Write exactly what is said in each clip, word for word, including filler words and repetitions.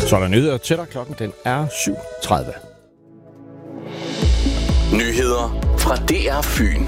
Så er der nyheder til dig. Klokken den er syv tredive. Nyheder fra D R Fyn.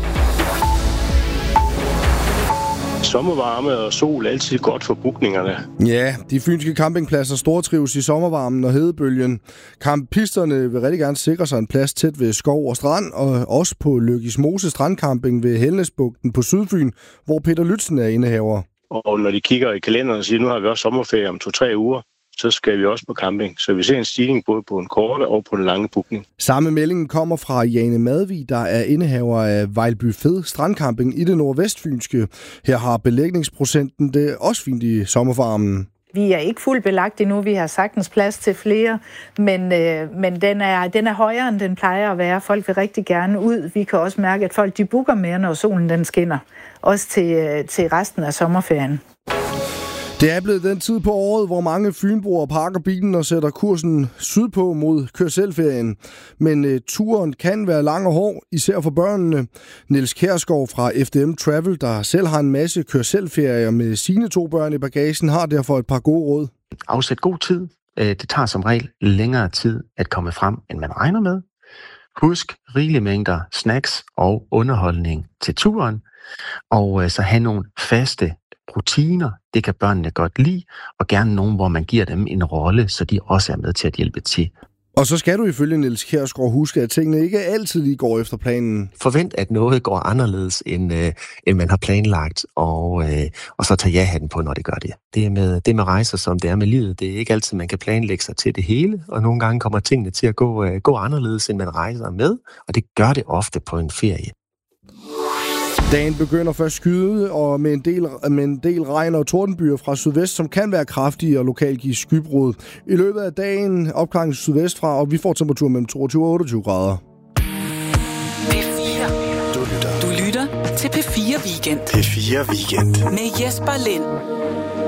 Sommervarme og sol er altid godt for bookningerne. Ja, de fynske campingpladser stortrives i sommervarmen og hedebølgen. Campisterne vil rigtig gerne sikre sig en plads tæt ved skov og strand, og også på Løgismose Strandcamping ved Helnesbugten på Sydfyn, hvor Peter Lützen er indehaver. Og når de kigger i kalenderen og siger, nu har vi også sommerferie om to-tre uger, så skal vi også på camping. Så vi ser en stigning både på en korte og på en lange bookning. Samme meldingen kommer fra Jane Madvig, der er indehaver af Vejlby Fed Strandcamping i det nordvestfynske. Her har belægningsprocenten det også fint i sommervarmen. Vi er ikke fuldt belagt endnu, vi har sagtens plads til flere, men, øh, men den, er, den er højere, end den plejer at være. Folk vil rigtig gerne ud. Vi kan også mærke, at folk de booker mere, når solen den skinner. Også til, øh, til resten af sommerferien. Det er blevet den tid på året, hvor mange fynboer parker bilen og sætter kursen sydpå mod kør-selv-ferien. Men uh, turen kan være lang og hård, især for børnene. Niels Kjærsgaard fra F D M Travel, der selv har en masse kør-selv-ferier med sine to børn i bagagen, har derfor et par gode råd. Afsæt god tid. Det tager som regel længere tid at komme frem, end man regner med. Husk rigelige mængder snacks og underholdning til turen. Og uh, så have nogle faste rutiner, det kan børnene godt lide, og gerne nogen, hvor man giver dem en rolle, så de også er med til at hjælpe til. Og så skal du ifølge Niels Kjærsgaard huske, at tingene ikke altid lige går efter planen. Forvent, at noget går anderledes, end, øh, end man har planlagt, og, øh, og så tage ja-hatten på, når det gør det. Det er, med, det er med rejser, som det er med livet. Det er ikke altid, man kan planlægge sig til det hele, og nogle gange kommer tingene til at gå, øh, gå anderledes, end man rejser med, og det gør det ofte på en ferie. Dagen begynder først skyde, og med en del, med en del regn og tordenbyer fra sydvest, som kan være kraftige og lokalt give skybrud. I løbet af dagen opklaring sydvest fra, og vi får temperatur mellem toogtyve og otteogtyve grader. P fire. Du lytter. Du lytter til P fire Weekend. P fire Weekend. Med Jesper Lind.